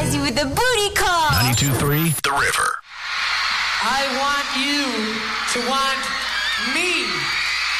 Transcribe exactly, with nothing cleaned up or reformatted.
surprise you with a booty call. ninety-two point three The River. I want you to want me.